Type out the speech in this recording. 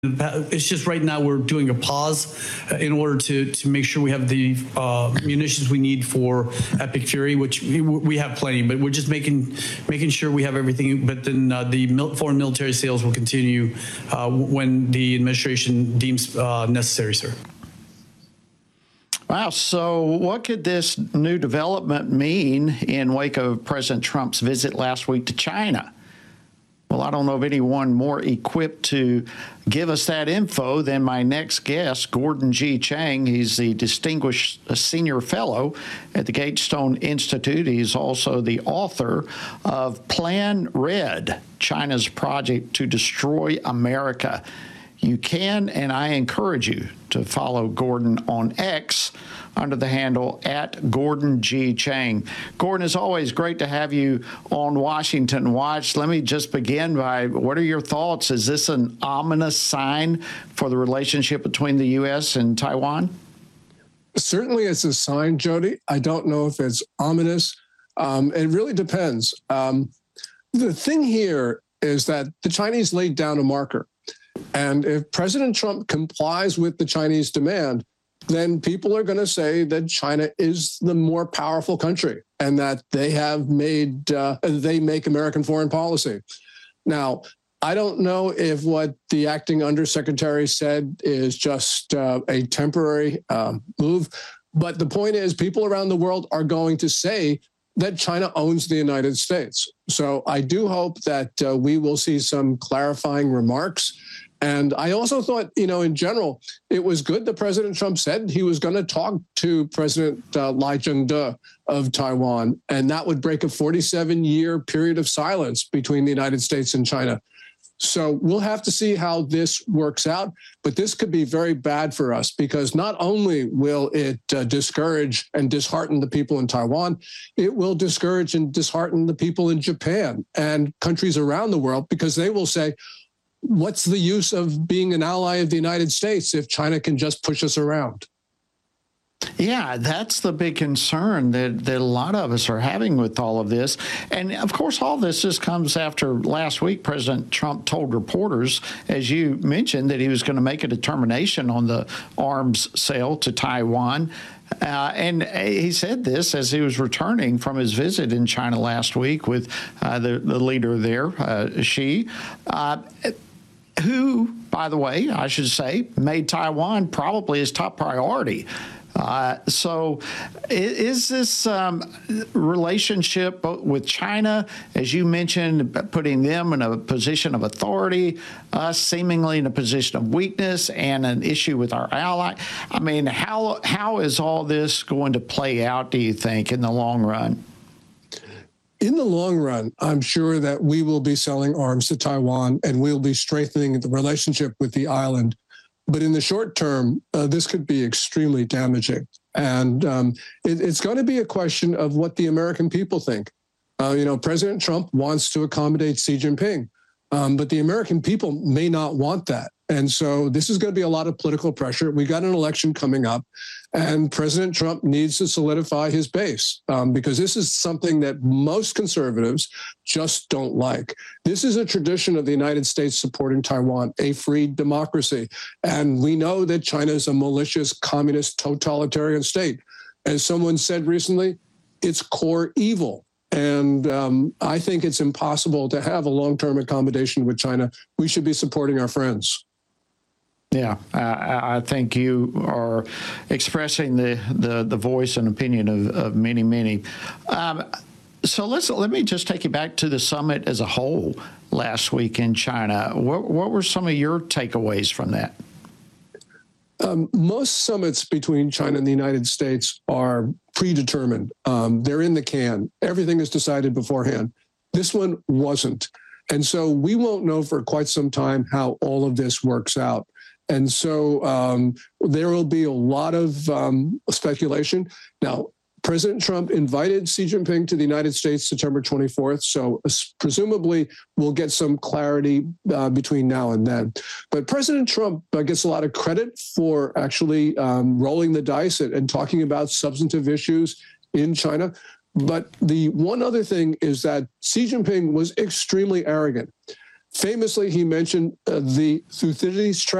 It's just right now we're doing a pause in order to make sure we have the munitions we need for Epic Fury, which we have plenty, but we're just making sure we have everything. But then the foreign military sales will continue when the administration deems necessary, sir. Wow. So what could this new development mean in wake of President Trump's visit last week to China? Well, I don't know of anyone more equipped to give us that info than my next guest, Gordon G. Chang. He's the Distinguished Senior Fellow at the Gatestone Institute. He's also the author of Plan Red, China's Project to Destroy America. You can, and I encourage you to follow Gordon on X under the handle @GordonG.Chang. Gordon, it's always great to have you on Washington Watch. Let me just begin by, what are your thoughts? Is this an ominous sign for the relationship between the U.S. and Taiwan? Certainly it's a sign, Jody. I don't know if it's ominous. It really depends. The thing here is that the Chinese laid down a marker. And if President Trump complies with the Chinese demand, then people are going to say that China is the more powerful country and that they make American foreign policy. Now, I don't know if what the acting undersecretary said is just a temporary move, but the point is people around the world are going to say that China owns the United States. So I do hope that we will see some clarifying remarks. And I also thought, in general, it was good that President Trump said he was going to talk to President Lai Ching-te of Taiwan, and that would break a 47-year period of silence between the United States and China. So we'll have to see how this works out, but this could be very bad for us because not only will it discourage and dishearten the people in Taiwan, it will discourage and dishearten the people in Japan and countries around the world because they will say, what's the use of being an ally of the United States if China can just push us around? Yeah, that's the big concern that a lot of us are having with all of this. And, of course, all this just comes after last week President Trump told reporters, as you mentioned, that he was going to make a determination on the arms sale to Taiwan. And he said this as he was returning from his visit in China last week with the leader there, Xi, who, by the way, I should say, made Taiwan probably his top priority. So is this relationship with China, as you mentioned, putting them in a position of authority, us seemingly in a position of weakness and an issue with our ally? I mean, how is all this going to play out, do you think, in the long run? In the long run, I'm sure that we will be selling arms to Taiwan and we'll be strengthening the relationship with the island. But in the short term, this could be extremely damaging. And it's going to be a question of what the American people think. President Trump wants to accommodate Xi Jinping, but the American people may not want that. And so this is going to be a lot of political pressure. We got an election coming up, and President Trump needs to solidify his base because this is something that most conservatives just don't like. This is a tradition of the United States supporting Taiwan, a free democracy. And we know that China is a malicious, communist, totalitarian state. As someone said recently, it's core evil. And I think it's impossible to have a long-term accommodation with China. We should be supporting our friends. Yeah, I think you are expressing the voice and opinion of many, many. So let me just take you back to the summit as a whole last week in China. What were some of your takeaways from that? Most summits between China and the United States are predetermined. They're in the can. Everything is decided beforehand. This one wasn't. And so we won't know for quite some time how all of this works out. And so there will be a lot of speculation. Now, President Trump invited Xi Jinping to the United States September 24th, so presumably we'll get some clarity between now and then. But President Trump gets a lot of credit for actually rolling the dice and talking about substantive issues in China. But the one other thing is that Xi Jinping was extremely arrogant. Famously, he mentioned the Thucydides trap.